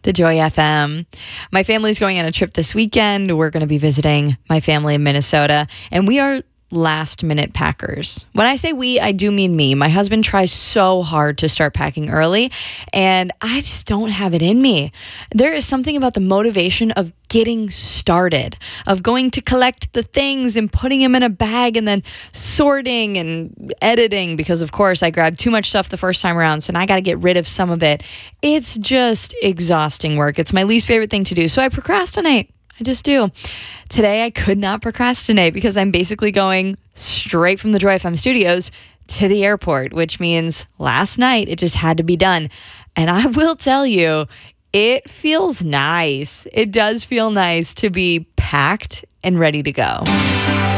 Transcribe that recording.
The Joy FM. My family's going on a trip this weekend. We're going to be visiting my family in Minnesota, and we are last minute packers. When I say we, I do mean me. My husband tries so hard to start packing early, and I just don't have it in me. There is something about the motivation of getting started, of going to collect the things and putting them in a bag and then sorting and editing, because of course I grabbed too much stuff the first time around, so now I got to get rid of some of it. It's just exhausting work. It's my least favorite thing to do, so I procrastinate. I just do. Today, I could not procrastinate because I'm basically going straight from the Joy FM studios to the airport, which means last night it just had to be done. And I will tell you, it feels nice. It does feel nice to be packed and ready to go.